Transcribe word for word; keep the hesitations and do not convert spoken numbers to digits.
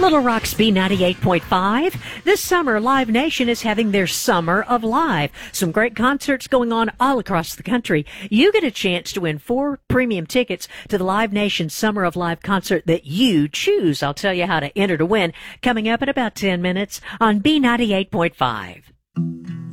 Little Rock's B ninety-eight point five. This summer, Live Nation is having their Summer of Live. Some great concerts going on all across the country. You get a chance to win four premium tickets to the Live Nation Summer of Live concert that you choose. I'll tell you how to enter to win coming up in about ten minutes on B ninety-eight point five.